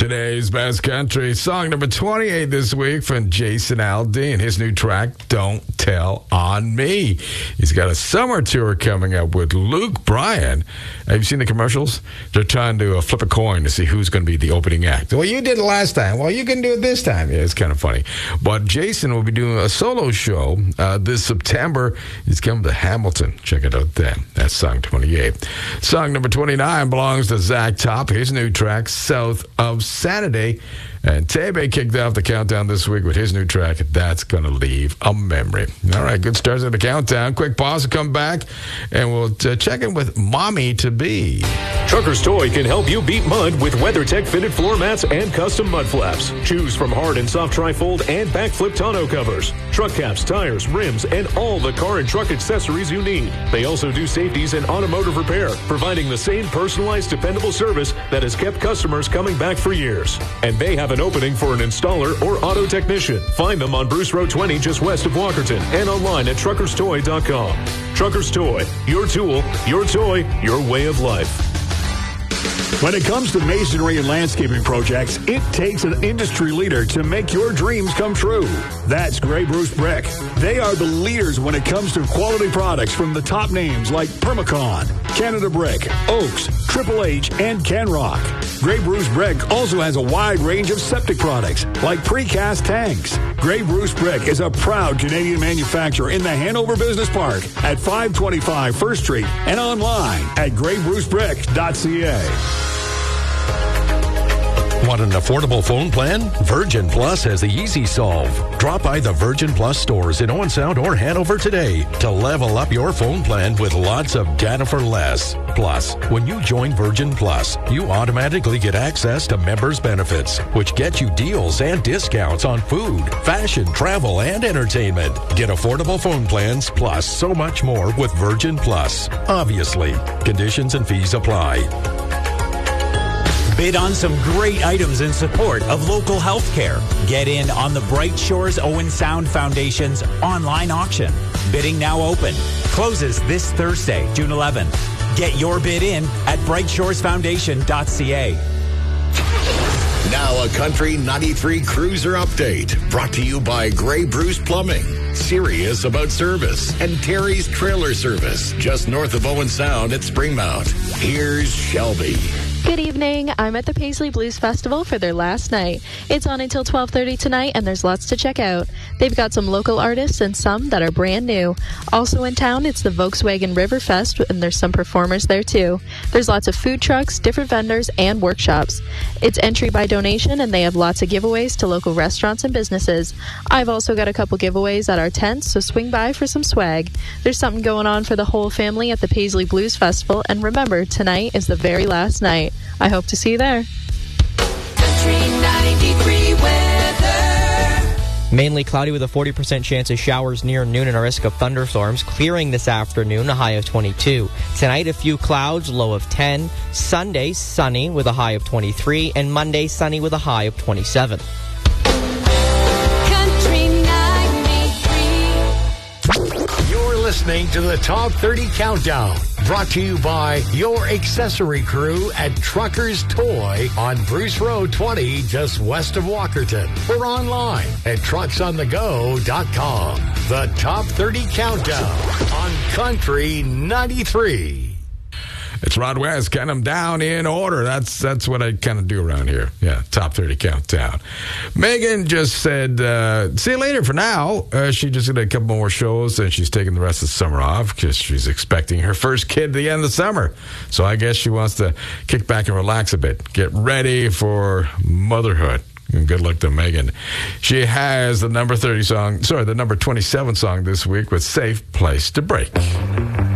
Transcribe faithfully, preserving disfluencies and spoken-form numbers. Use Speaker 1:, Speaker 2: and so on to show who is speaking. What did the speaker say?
Speaker 1: Today's Best Country song number twenty-eight this week from Jason Aldean. His new track, Don't Tell on Me. He's got a summer tour coming up with Luke Bryan. Have you seen the commercials? They're trying to uh, flip a coin to see who's going to be the opening act. Well, you did it last time. Well, you can do it this time. Yeah, it's kind of funny. But Jason will be doing a solo show uh, this September. He's coming to Hamilton. Check it out then. That's song twenty-eight. Song number twenty-nine belongs to Zach Top. His new track, South of Saturday. And Tebe kicked off the countdown this week with his new track, That's Gonna Leave a Memory. All right, good starts at the countdown. Quick pause to come back, and we'll uh, check in with Mommy to Be.
Speaker 2: Trucker's Toy can help you beat mud with WeatherTech fitted floor mats and custom mud flaps. Choose from hard and soft trifold and backflip tonneau covers, truck caps, tires, rims, and all the car and truck accessories you need. They also do safeties and automotive repair, providing the same personalized, dependable service that has kept customers coming back for years. And they have an opening for an installer or auto technician. Find them on Bruce Road twenty just west of Walkerton and online at truckers toy dot com. Truckers Toy, your tool, your toy, your way of life.
Speaker 3: When it comes to masonry and landscaping projects, it takes an industry leader to make your dreams come true. That's Grey Bruce Brick. They are the leaders when it comes to quality products from the top names like Permacon, Canada Brick, Oaks, Triple H, and Canrock. Grey Bruce Brick also has a wide range of septic products like precast tanks. Grey Bruce Brick is a proud Canadian manufacturer in the Hanover Business Park at five twenty-five First Street and online at grey bruce brick dot c a.
Speaker 4: Want an affordable phone plan? Virgin Plus has the easy solve. Drop by the Virgin Plus stores in Owen Sound or Hanover today to level up your phone plan with lots of data for less. Plus, when you join Virgin Plus, you automatically get access to members' benefits, which get you deals and discounts on food, fashion, travel, and entertainment. Get affordable phone plans plus so much more with Virgin Plus. Obviously, conditions and fees apply.
Speaker 5: Bid on some great items in support of local health care. Get in on the Bright Shores Owen Sound Foundation's online auction. Bidding now open. Closes this Thursday, June eleventh. Get your bid in at bright shores foundation dot c a.
Speaker 6: Now a Country ninety-three Cruiser update brought to you by Grey Bruce Plumbing, serious about service, and Terry's Trailer Service, just north of Owen Sound at Springmount. Here's Shelby.
Speaker 7: Good evening. I'm at the Paisley Blues Festival for their last night. It's on until twelve thirty tonight, and there's lots to check out. They've got some local artists and some that are brand new. Also in town, it's the Volkswagen Riverfest, and there's some performers there too. There's lots of food trucks, different vendors, and workshops. It's entry by donation, and they have lots of giveaways to local restaurants and businesses. I've also got a couple giveaways at our tents, so swing by for some swag. There's something going on for the whole family at the Paisley Blues Festival, and remember, tonight is the very last night. I hope to see you there.
Speaker 8: Country ninety-three weather.
Speaker 9: Mainly cloudy with a forty percent chance of showers near noon and a risk of thunderstorms. Clearing this afternoon, a high of twenty-two. Tonight, a few clouds, low of ten. Sunday, sunny with a high of twenty-three. And Monday, sunny with a high of twenty-seven.
Speaker 8: Country ninety-three.
Speaker 3: You're listening to the Top thirty Countdown, brought to you by your accessory crew at Truckers Toy on Bruce Road twenty, just west of Walkerton, or online at trucks on the go dot com. The Top thirty Countdown on Country ninety-three.
Speaker 1: It's Rod West. Count them down in order. That's that's what I kind of do around here. Yeah, top thirty countdown. Megan just said, uh, see you later for now. Uh, she just did a couple more shows, and she's taking the rest of the summer off because she's expecting her first kid at the end of the summer. So I guess she wants to kick back and relax a bit. Get ready for motherhood. And good luck to Megan. She has the number thirty song, sorry, the number twenty-seven song this week with Safe Place to Break.